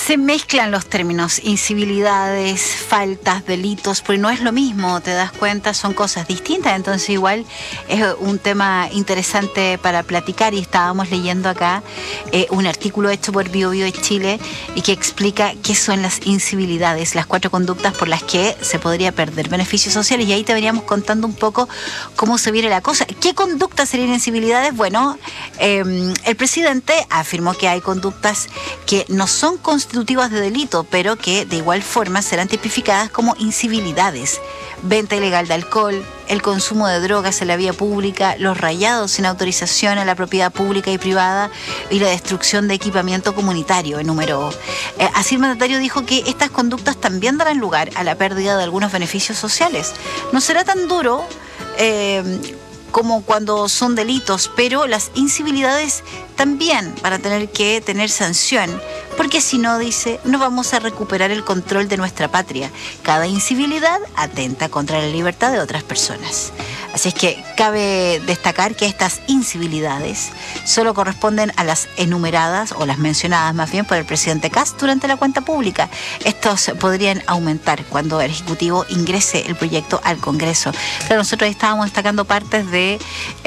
Se mezclan los términos, incivilidades, faltas, delitos, porque no es lo mismo, te das cuenta, son cosas distintas, entonces igual es un tema interesante para platicar y estábamos leyendo acá un artículo hecho por BioBio de Chile y que explica qué son las incivilidades, las 4 conductas por las que se podría perder beneficios sociales, y ahí te veníamos contando un poco cómo se viene la cosa. ¿Qué conductas serían incivilidades? Bueno, el presidente afirmó que hay conductas que no son constitutivas de delito, pero que de igual forma serán tipificadas como incivilidades: venta ilegal de alcohol, el consumo de drogas en la vía pública, los rayados sin autorización a la propiedad pública y privada y la destrucción de equipamiento comunitario, enumeró. Así el mandatario dijo que estas conductas también darán lugar a la pérdida de algunos beneficios sociales. No será tan duro como cuando son delitos, pero las incivilidades también van a tener que tener sanción, porque si no, dice, no vamos a recuperar el control de nuestra patria. Cada incivilidad atenta contra la libertad de otras personas. Así es que cabe destacar que estas incivilidades solo corresponden a las enumeradas, o las mencionadas más bien, por el presidente Kast durante la cuenta pública. Estos podrían aumentar cuando el Ejecutivo ingrese el proyecto al Congreso. Claro, nosotros estábamos destacando partes de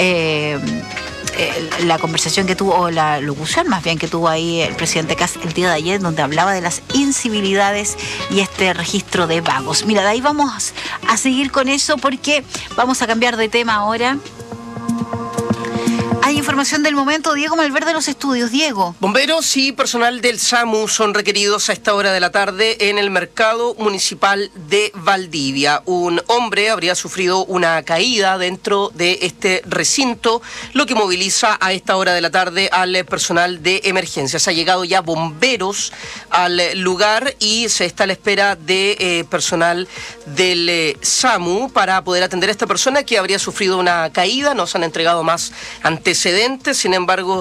la conversación que tuvo, o la locución más bien que tuvo ahí el presidente Kast el día de ayer, donde hablaba de las incivilidades y este registro de vagos. Mira, de ahí vamos a seguir con eso porque vamos a cambiar de tema ahora. Hay información del momento. Diego Malverde de los estudios. Diego. Bomberos y personal del SAMU son requeridos a esta hora de la tarde en el mercado municipal de Valdivia. Un hombre habría sufrido una caída dentro de este recinto, lo que moviliza a esta hora de la tarde al personal de emergencias. Ha llegado ya bomberos al lugar y se está a la espera de personal del SAMU para poder atender a esta persona que habría sufrido una caída. Nos han entregado más antecedentes, sin embargo,